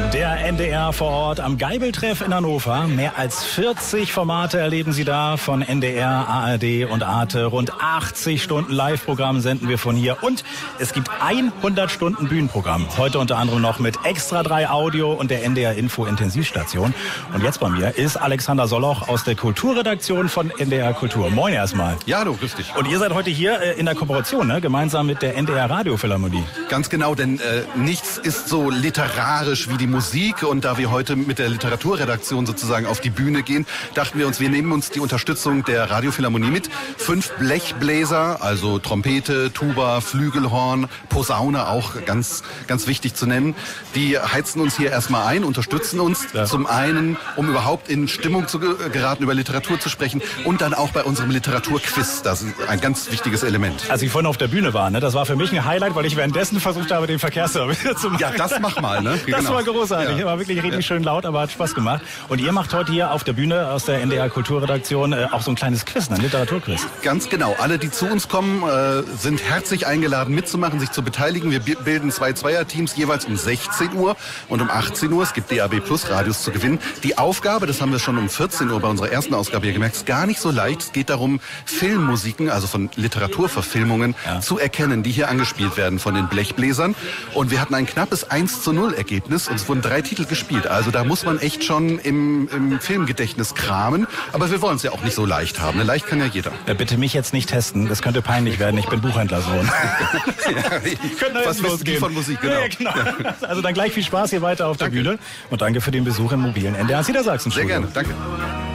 Der NDR vor Ort am Geibeltreff in Hannover. Mehr als 40 Formate erleben Sie da von NDR, ARD und Arte. Rund 80 Stunden Live-Programm senden wir von hier. Und es gibt 100 Stunden Bühnenprogramm. Heute unter anderem noch mit Extra 3 Audio und der NDR Info Intensivstation. Und jetzt bei mir ist Alexander Soloch aus der Kulturredaktion von NDR Kultur. Moin erstmal. Ja, hallo, grüß dich. Und ihr seid heute hier in der Kooperation, ne? Gemeinsam mit der NDR Radiophilharmonie. Ganz genau, denn nichts ist so literarisch wie die Musik. Und da wir heute mit der Literaturredaktion sozusagen auf die Bühne gehen, dachten wir uns, wir nehmen uns die Unterstützung der Radiophilharmonie mit. 5 Blechbläser, also Trompete, Tuba, Flügelhorn, Posaune, auch ganz, ganz wichtig zu nennen. Die heizen uns hier erstmal ein, unterstützen uns. Ja. Zum einen, um überhaupt in Stimmung zu geraten, über Literatur zu sprechen, und dann auch bei unserem Literaturquiz. Das ist ein ganz wichtiges Element. Als ich vorhin auf der Bühne war, ne, das war für mich ein Highlight, weil ich währenddessen versucht habe, den Verkehrsservice zu machen. Ja, das mach mal, ne? Das war großartig. Ja. War wirklich richtig schön laut, aber hat Spaß gemacht. Und ihr macht heute hier auf der Bühne aus der NDR Kulturredaktion auch so ein kleines Quiz, ein Literaturquiz. Ganz genau. Alle, die zu uns kommen, sind herzlich eingeladen mitzumachen, sich zu beteiligen. Wir bilden 2 Zweierteams jeweils um 16 Uhr und um 18 Uhr. Es gibt DAB Plus Radios zu gewinnen. Die Aufgabe, das haben wir schon um 14 Uhr bei unserer ersten Ausgabe hier gemerkt, ist gar nicht so leicht. Es geht darum, Filmmusiken, also von Literaturverfilmungen, zu erkennen, die hier angespielt werden von den Blechbläsern. Und wir hatten ein knappes 1:0 Ergebnis und es wurden 3 Titel gespielt. Also da muss man echt schon im Filmgedächtnis kramen. Aber wir wollen es ja auch nicht so leicht haben. Leicht kann ja jeder. Bitte mich jetzt nicht testen, das könnte peinlich werden. Ich bin Buchhändlersohn. Was wissen die von Musik, genau. Ja, genau. Also dann gleich viel Spaß hier weiter auf der Bühne. Und danke für den Besuch im mobilen NDR Niedersachsen-Studio. Sehr gerne, danke.